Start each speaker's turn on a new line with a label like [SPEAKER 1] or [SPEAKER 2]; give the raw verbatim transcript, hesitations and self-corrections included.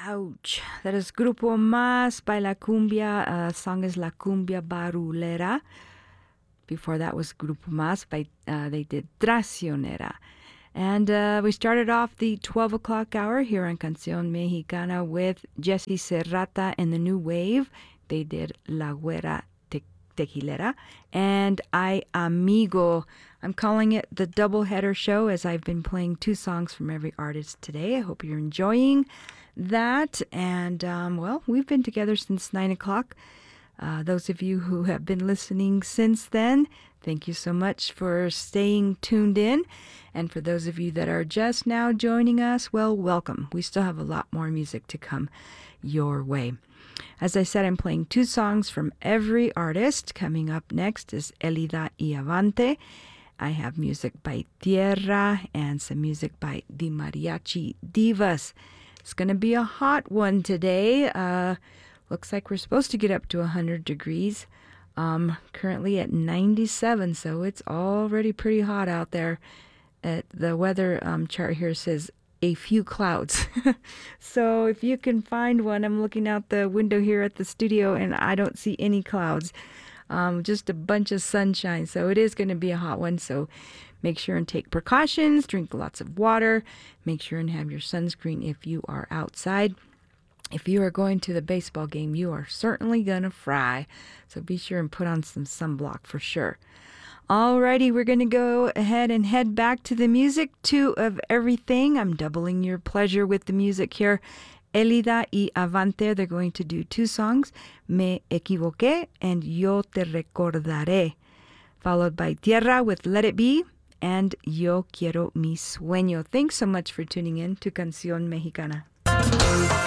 [SPEAKER 1] Ouch. That is Grupo Más by La Cumbia. Uh, song is La Cumbia Barulera. Before that was Grupo Más by, uh, they did Traicionera. And uh, we started off the twelve o'clock hour here on Canción Mexicana with Jesse Serrata and the New Wave. They did La Güera Te- Tequilera. And I Amigo. I'm calling it the Doubleheader Show as I've been playing two songs from every artist today. I hope you're enjoying that. And, um, well, we've been together since nine o'clock. Uh, those of you who have been listening since then, thank you so much for staying tuned in. And for those of you that are just now joining us, well, welcome. We still have a lot more music to come your way. As I said, I'm playing two songs from every artist. Coming up next is Elida y Avante. I have music by Tierra and some music by the Mariachi Divas. It's going to be a hot one today. Uh, looks like we're supposed to get up to one hundred degrees. Um, currently at ninety-seven, so it's already pretty hot out there. At the weather um, chart here says a few clouds. So if you can find one, I'm looking out the window here at the studio and I don't see any clouds. Um, just a bunch of sunshine. So it is going to be a hot one. So make sure and take precautions, drink lots of water, make sure and have your sunscreen if you are outside. If you are going to the baseball game, you are certainly going to fry. So be sure and put on some sunblock for sure. Alrighty, we're going to go ahead and head back to the music. Two of everything. I'm doubling your pleasure with the music here. Elida y Avante, they're going to do two songs, Me Equivoqué and Yo Te Recordaré, followed by Tierra with Let It Be and Yo Quiero Mi Sueño. Thanks so much for tuning in to Canción Mexicana.